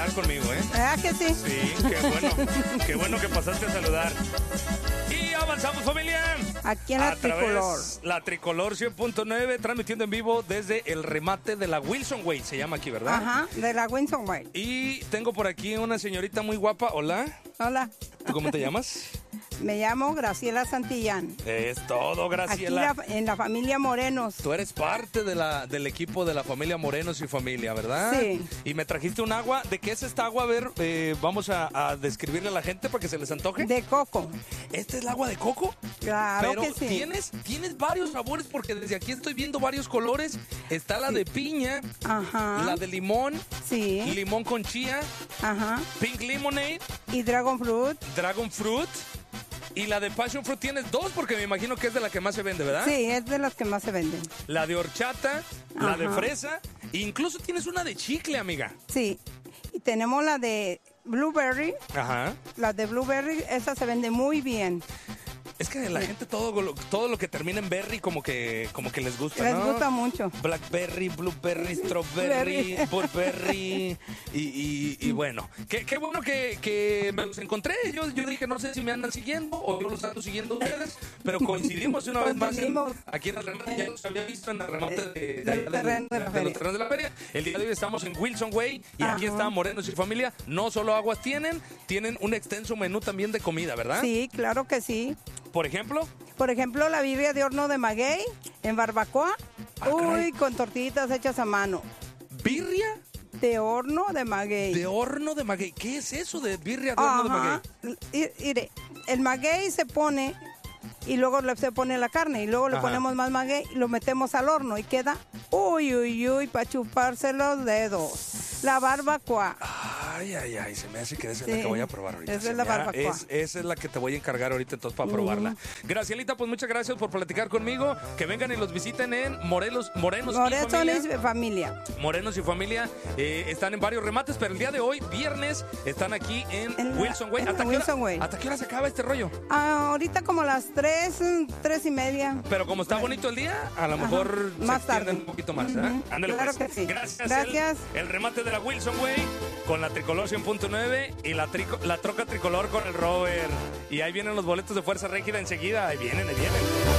platicar conmigo, ¿eh? ¿Verdad que sí? Sí, qué bueno. Qué bueno que pasaste a saludar. Y avanzamos, familia. Aquí en la Tricolor. La Tricolor 100.9, transmitiendo en vivo desde el remate de la Wilson Way, se llama aquí, ¿verdad? Ajá, de la Wilson Way. Y tengo por aquí una señorita muy guapa. Hola. Hola. ¿Tú cómo te llamas? Me llamo Graciela Santillán. Es todo, Graciela. Aquí en la familia Morenos. Tú eres parte del equipo de la familia Morenos y familia, ¿verdad? Sí. Y me trajiste un agua. ¿De qué es esta agua? A ver, vamos a describirle a la gente para que se les antoje. De coco. ¿Esta es el agua de coco? Claro Pero que sí. tienes varios sabores porque desde aquí estoy viendo varios colores. Está la de piña, Ajá. la de limón, Sí. limón con chía, Ajá. pink lemonade, Y Dragon Fruit. dragon fruit. Y la de passion fruit tienes dos porque me imagino que es de la que más se vende, ¿verdad? Sí, es de las que más se venden. La de horchata, la de Ajá. fresa, e incluso tienes una de chicle, amiga. Sí. Y tenemos la de Blueberry. Ajá. La de Blueberry, esa se vende muy bien. Es que la gente todo lo que termina en berry como que les gusta, Les ¿no? gusta mucho. Blackberry, blueberry, strawberry, burberry y bueno. Qué bueno que me los encontré. Yo dije, no sé si me andan siguiendo o yo los ando siguiendo a ustedes, pero coincidimos una vez más aquí en el remate. Ya los había visto en el remate de los terrenos de la feria. El día de hoy estamos en Wilson Way y aquí está Morenos y familia. No solo aguas tienen un extenso menú también de comida, ¿verdad? Sí, claro que sí. Por ejemplo, La birria de horno de maguey en barbacoa. caray. Con tortillitas hechas a mano. birria De horno de maguey. de horno de maguey. ¿Qué es eso de birria de horno de Ajá. maguey? Mire, el maguey se pone y luego se pone la carne y luego le Ajá. ponemos más maguey y lo metemos al horno y queda para chuparse los dedos. La barbacoa. Ay, se me hace que esa es Sí, la que voy a probar ahorita. esa es la barbacoa. Esa es la que te voy a encargar ahorita entonces para probarla. Gracielita, pues muchas gracias por platicar conmigo. Que vengan y los visiten en Morenos y familia. Familia. Morenos y familia están en varios remates, pero el día de hoy, viernes, están aquí en Wilson Way. ¿Hasta qué hora se acaba este rollo? Ahorita como las 3:30. Pero como está bonito el día, a lo mejor Más se tarde. extiende un poquito más. ¿Eh? Ándale, Claro pues. que sí. Gracias. El remate de la Wilson Way con la Tricolor 100.9 y la troca tricolor con el Robert. Y ahí vienen los boletos de Fuerza Régida enseguida. Ahí vienen.